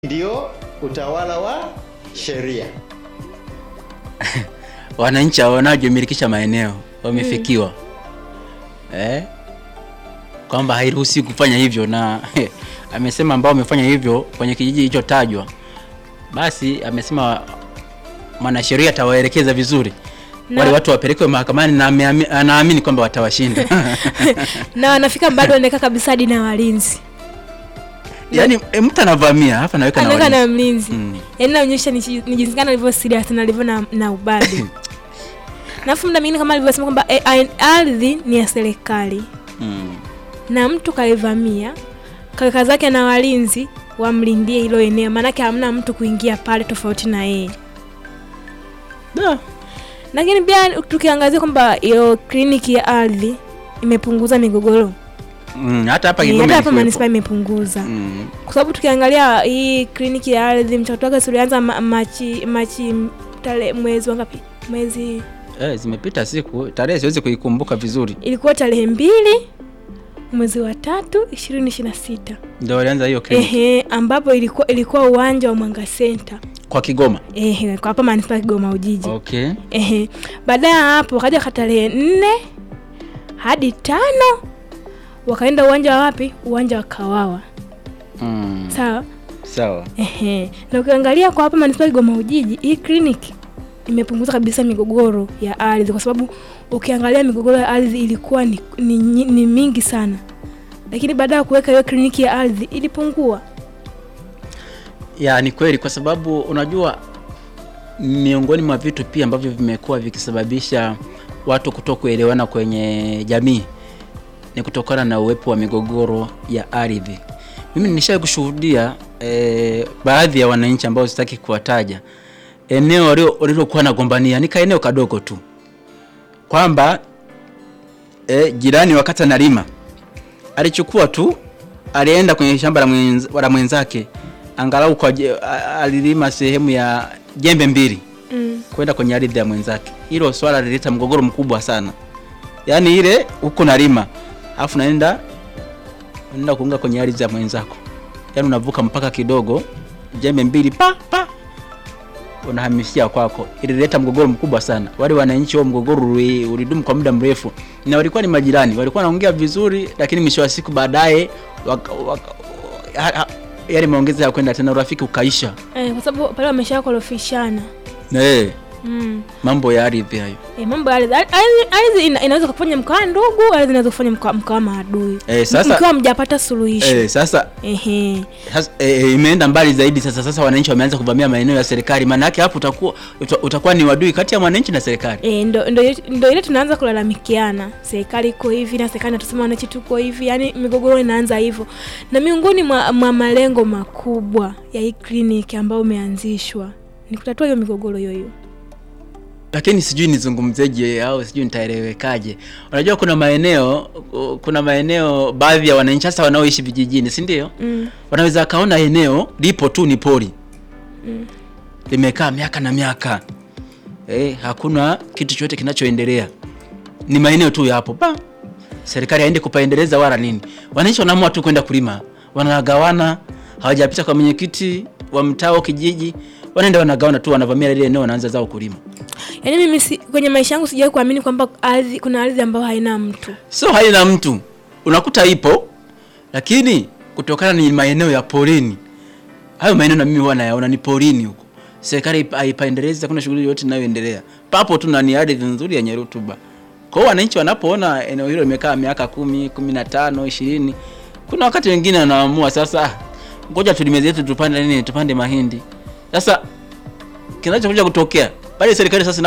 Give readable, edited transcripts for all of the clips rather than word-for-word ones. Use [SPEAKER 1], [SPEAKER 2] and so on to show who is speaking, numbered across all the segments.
[SPEAKER 1] ndio utawala wa sheria.
[SPEAKER 2] Wananchi wanaojimirikisha maeneo wamefikiwa kwamba hairuhusi kufanya hivyo, na amesema ambao wamefanya hivyo kwenye kijiji hicho tajwa, basi amesema mwanasheria atawaelekeza vizuri wale watu wapelekwe mahakamani, na anaamini kwamba watawashinda.
[SPEAKER 3] Na wanafika bado wanaeka kabisa hadi na walinzi.
[SPEAKER 2] Yaani mtu anavamia hapa anaweka
[SPEAKER 3] na mlinzi. Yaani naonyesha ni jinsi gani alivyo serious na alivyo na ubabe. Nafu mda mwingine kama alivyosema kwamba ardhi ni ya serikali. Na mtu kaivamia, kaka zake na walinzi wamlindie hilo eneo, maana yake hamna mtu kuingia pale tofauti na yeye. Lakini pia tukiangazia kwamba hiyo kliniki ya ardhi imepunguza migogoro.
[SPEAKER 2] Hata hapa
[SPEAKER 3] manispaa imepunguza. Kwa sababu tukiangalia hii kliniki ya ardhi mchakato wake ulianza Machi mwezi wangapi? Mwezi
[SPEAKER 2] zimepita siku, tarehe siwezi kuikumbuka vizuri.
[SPEAKER 3] Ilikuwa tarehe 2 mwezi wa 3 2026.
[SPEAKER 2] Ndio walianza hiyo kliniki.
[SPEAKER 3] Ambapo ilikuwa uwanja wa Mwanga Center
[SPEAKER 2] kwa Kigoma.
[SPEAKER 3] Kwa hapa manispaa Kigoma Ujiji.
[SPEAKER 2] Okay.
[SPEAKER 3] Baada ya hapo kaja tarehe 4 hadi 5 wakaenda uwanja wa wapi? Uwanja wa Kawawa.
[SPEAKER 2] Sawa.
[SPEAKER 3] Na ukiangalia kwa hapa manispaa Kigoma Ujiji, hii kliniki imepunguza kabisa migogoro ya ardhi, kwa sababu ukiangalia migogoro ya ardhi ilikuwa ni mingi sana. Lakini baada ya kuweka hiyo kliniki ya ardhi ilipungua.
[SPEAKER 2] Ya ni kweli, kwa sababu unajua miongoni mwa vitu pia ambavyo vimekuwa vikisababisha watu kutokuelewana kwenye jamii ni kutokana na uwepo wa migogoro ya ardhi. Mimi nishawahi kushuhudia baadhi ya wananchi ambao sitaki kuwataja, eneo walilokuwa nagombania ni kaeneo kadogo tu, kwamba jirani wakati analima alichukua tu, alienda kwenye shamba la mwenzake, angalau alilima sehemu ya jembe 2 kwenda kwenye ardhi ya mwenzake. Hilo swala lileta mgogoro mkubwa sana. Yaani ile huko nalima alafu naenda kuunga kwenye ardhi ya mwenzako, yaani unavuka mpaka kidogo, jembe 2 pa unahamishia kwako. Ilileta mgogoro mkubwa sana. Wale wananchi wa mgogoro ulidumu kwa muda mrefu, na walikuwa ni majirani, walikuwa wanaongea vizuri, lakini mwisho wa siku baadaye yale maongezi ya kwenda tena urafiki ukaisha.
[SPEAKER 3] Kwa sababu pale wameshakorofishana.
[SPEAKER 2] Mambo ya ardhi hayo.
[SPEAKER 3] Mambo ya ardhi inaweza kufanya mkawa ndugu, ardhi inaweza kufanya mkawa maadui.
[SPEAKER 2] Sasa
[SPEAKER 3] mkiwa mjapata suluhisho.
[SPEAKER 2] Sasa imeenda mbali zaidi sasa wananchi wameanza kuvamia maeneo ya serikali. Maana yake hapo utakuwa ni wadui kati ya wananchi na serikali.
[SPEAKER 3] Ndio ile tunaanza kulalamikiana. Serikali iko hivi na serikali inatusema wananchi tuko hivi. Yaani migogoro inaanza hivyo. Na miongoni mwa malengo makubwa ya hii kliniki ambayo umeanzishwa ni kutatua hiyo migogoro hiyo.
[SPEAKER 2] Lakini sijui nizungumzeje au sijui nitaelewekaje. Unajua kuna maeneo baadhi ya wananchi hasa wanaoishi vijijini, si ndio? Wanaweza kaona eneo lipo tu ni pori. Limekaa miaka na miaka. Hakuna kitu chochote kinachoendelea. Ni maeneo tu yapo. Serikali haende kupaendeleza wala nini. Wananchi wanaamua tu kwenda kulima. Wanagawana, hawajapita kwa mwenyekiti wa mtaa kijiji. Wanaenda wanagawana tu, wanavamia ile eneo, wanaanza zao kulima.
[SPEAKER 3] Yaani mimi kwenye maisha yangu sijawahi kuamini kwamba kuna ardhi ambayo haina mtu.
[SPEAKER 2] Sio haina mtu. Unakuta ipo, lakini kutokana ni maeneo ya porini. Hayo maeneo na mimi huwa nayaona ni porini huko. Serikali haipaendelezi, kuna shughuli yote inayoendelea. Papo tu na ni ardhi nzuri yenye rutuba. Kwa hiyo wananchi wanapoona eneo hilo limekaa miaka 10, 15, 20, kuna wakati wengine wanaamua sasa ngoja tulime zetu tupande mahindi. Sasa kinachokuja kutokea pale serikali sasa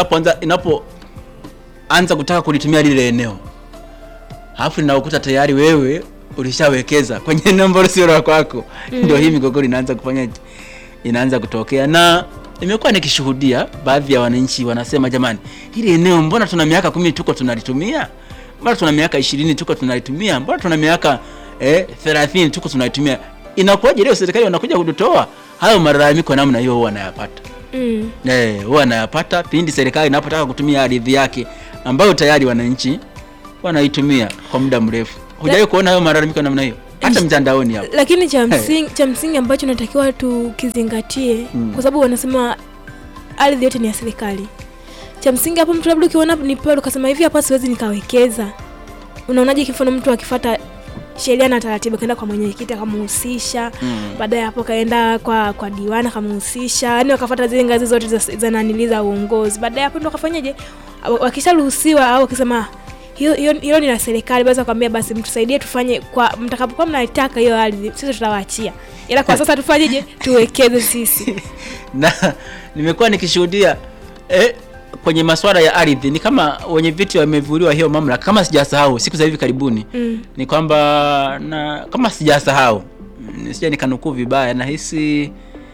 [SPEAKER 2] inapoanza kutaka kulitumia lile eneo, halafu inakuta tayari wewe ulishawekeza kwenye eneo ambalo sio la kwako. Ndio hii migogoro inaanza kutokea. Na nimekuwa nikishuhudia baadhi ya wananchi wanasema, jamani, hili eneo mbona tuna miaka 10 tuko tunalitumia? Mbona tuna miaka 20 tuko tunalitumia? Mbona tuna miaka 30 tuko tunalitumia? Inakuwaje leo serikali wanakuja kututoa? Hayo malalamiko namna hiyo huwa anayapata. Huwa anayapata pindi serikali inapotaka kutumia ardhi yake ambayo tayari wananchi wanaitumia kwa muda mrefu. Hujawahi kuona hayo malalamiko namna hiyo? hata mtandaoni hapo.
[SPEAKER 3] Lakini cha msingi ambacho natakiwa tukizingatie kwa sababu wanasema ardhi yote ni ya serikali. Cha msingi hapo mtu labda ukiona ni pale ukasema hivi hapa siwezi nikawekeza. Unaonaje kifano mtu akifuata sheria na taratibu kaenda kwa mwenyekiti akamhusisha, baadaye hapo kaenda kwa diwani akamhusisha, yani wakafuata zile ngazi zote za naniliza uongozi. Baadaye hapo ndo akafanyaje? Wakisharuhusiwa au wakisema hiyo ni la serikali, basi akwambia basi mtusaidie tufanye kwa mtakapokuwa mnaitaka hiyo ardhi sisi tutawaachia. Ila kwa sasa tufanyeje? Tuwekeze sisi.
[SPEAKER 2] Na nimekuwa nikishuhudia kwenye masuala ya ardhi ni kama wenye viti wamevuliwa hiyo mamlaka, kama sijasahau siku za hivi karibuni. Ni kwamba na kama sijasahau nisije nikanukuu vibaya, nahisi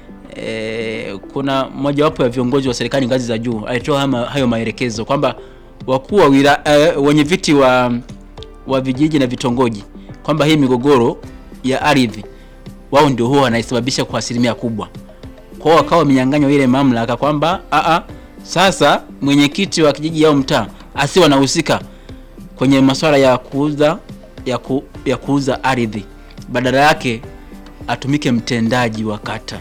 [SPEAKER 2] kuna mmoja wapo ya viongozi wa serikali ngazi za juu alitoa hayo maelekezo kwamba wakuu wa wenye viti wa vijiji na vitongoji kwamba hii migogoro ya ardhi wao ndio huwa wanaisababisha kwa asilimia kubwa. Kwa hiyo wakawa wamenyang'anywa ile mamlaka kwamba sasa mwenyekiti wa kijiji au mtaa asiwe anahusika kwenye masuala ya kuuza ardhi, badala yake atumike mtendaji wa kata.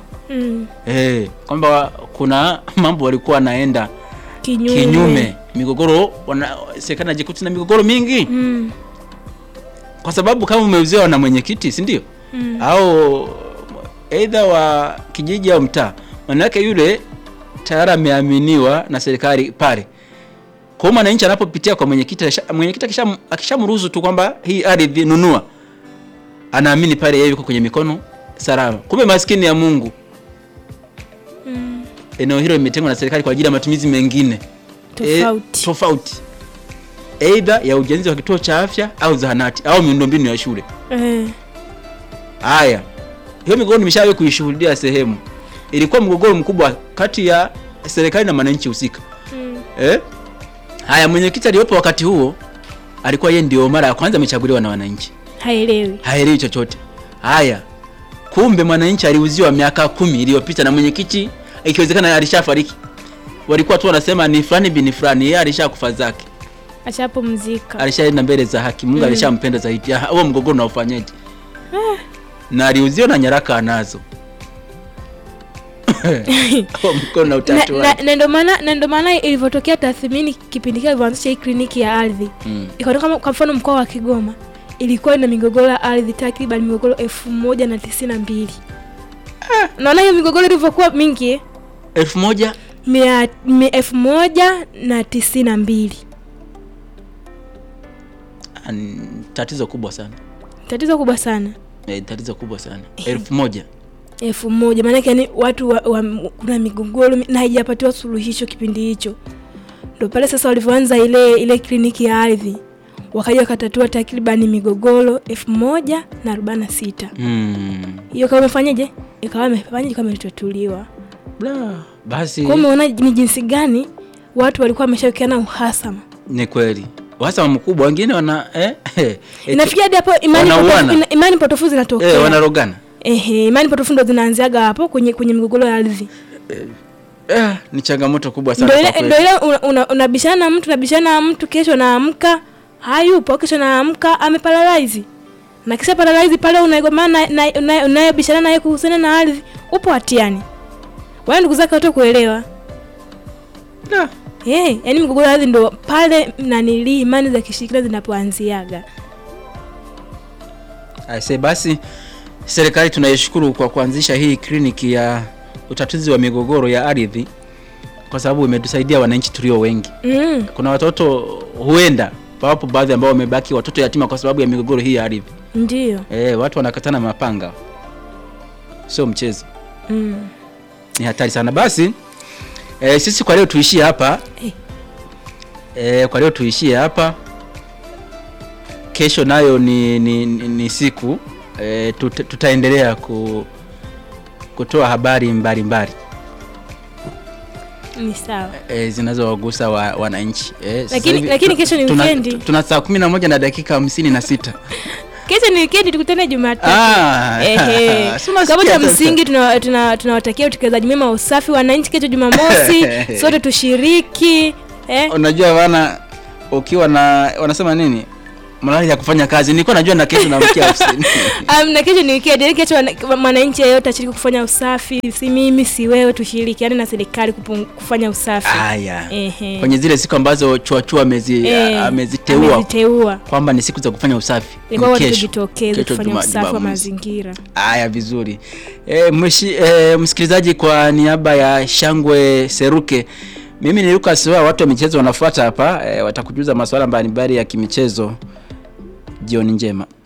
[SPEAKER 2] Kwamba kuna mambo walikuwa wanaenda kinyume. Migogoro serikali inajikuta na migogoro mingi. Kwa sababu kama umeuziwa na mwenyekiti, si ndio? Au aidha wa kijiji au mtaa, maana yake yule tayari ameaminiwa na serikali pale. Kwa hiyo mwananchi anapopitia kwa mwenyekiti akishamruhusu tu kwamba hii ardhi nunua, anaamini pale yeye yuko kwenye mikono salama. Kumbe maskini ya Mungu eneo hilo limetengwa na serikali kwa ajili ya matumizi mengine tofauti. Aidha ya ujenzi wa kituo cha afya au zahanati au miundombinu ya shule. Haya. Hiyo migogoro nimeshawahi kuishuhudia sehemu. Ilikuwa mgogoro mkubwa kati ya serikali na wananchi husika. Haya, mwenyekiti aliyopo wakati huo alikuwa yeye ndio mara ya kwanza amechaguliwa na wananchi. Haelewi chochote. Haya. Kumbe mwananchi aliuziwa miaka 10 iliyopita na mwenyekiti, ikiwezekana alishafariki. Walikuwa tu wanasema ni fulani bin fulani, yeye alishakufa zake.
[SPEAKER 3] Ashapumzika.
[SPEAKER 2] Alishaenda mbele za haki. Mungu alishampenda zaidi. Huo mgogoro na ufanyaje? Na aliuziwa na nyaraka anazo. Mkono na utatu.
[SPEAKER 3] Na ndio maana ilivyotokea tathmini kipindi kile ilivyoanzisha hii kliniki ya ardhi. Ikaona kama kwa mfano mkoa wa Kigoma ilikuwa ina migogoro ya ardhi takriban migogoro 1092. Naona hiyo migogoro ilivyokuwa mingi 1192.
[SPEAKER 2] Tatizo kubwa sana.
[SPEAKER 3] Tatizo kubwa sana. 1000 maana yake watu kuna migogoro na haijapatiwa suluhisho kipindi hicho. Ndio pale sasa walivyoanza ile kliniki ya ardhi wakaja katatua takriban migogoro 1046. Hiyo kama imefanyaje? Kama ilitatuliwa.
[SPEAKER 2] Basi
[SPEAKER 3] kwa umeona ni jinsi gani watu walikuwa wameshawekeana uhasama.
[SPEAKER 2] Ni kweli. Uhasama mkubwa, wengine wana
[SPEAKER 3] inafikia hadi hapo imani potofu zinatokea.
[SPEAKER 2] Wanarogana.
[SPEAKER 3] Imani potofu ndo zinaanziaga hapo kwenye migogoro ya ardhi.
[SPEAKER 2] Ni changamoto kubwa sana.
[SPEAKER 3] Ndio ile unabishana na mtu kesho naamka hayupo, kesho naamka ameparalyze. Na kisha paralyze pale unaigomana unayebishana naye kuhusiana na ardhi, upo hatiani. Wao ndugu zake wote kuelewa. Yaani migogoro ya ardhi ndo pale imani za kishirikina zinapoanziaga.
[SPEAKER 2] Basi serikali tunaishukuru kwa kuanzisha hii kliniki ya utatuzi wa migogoro ya ardhi, kwa sababu imetusaidia wananchi tulio wengi. Kuna watoto huenda wapo baadhi ambao wamebaki watoto yatima kwa sababu ya migogoro hii ya ardhi.
[SPEAKER 3] Ndio.
[SPEAKER 2] Watu wanakatana mapanga. Sio mchezo. Ni hatari sana. Basi sisi kwa leo tuishie hapa. Kwa leo tuishie hapa. Kesho nayo ni siku tutaendelea kutoa habari mbalimbali.
[SPEAKER 3] Ni sawa.
[SPEAKER 2] Zinazowagusa wananchi.
[SPEAKER 3] Lakini kesho ni weekend.
[SPEAKER 2] Tuna saa 11 na dakika 56.
[SPEAKER 3] Kesho ni weekend, tukutane Jumatatu. Kama cha msingi tunawatakia utekelezaji mwema wa usafi wananchi kesho Jumamosi. Sote tushiriki.
[SPEAKER 2] Unajua wana ukiwa na wanasema nini? morali ya kufanya kazi. Nilikuwa najua na kesho naamkia ofisini.
[SPEAKER 3] Na kesho ni weekend. Yaani kesho mwananchi yeyote ashiriki kufanya usafi. Si mimi si wewe, tushirikiane na serikali kufanya usafi.
[SPEAKER 2] Haya. Kwenye zile siku ambazo chua ameziteua kwamba ni siku za kufanya usafi.
[SPEAKER 3] Kwa tujitokeze kufanya usafi wa mazingira.
[SPEAKER 2] Haya, vizuri. Msikilizaji, kwa niaba ya Shangwe Seruke, mimi ni Lucas Wa, watu wa michezo wanafuata hapa, watakujuza masuala mbalimbali ya kimichezo. Jioni njema.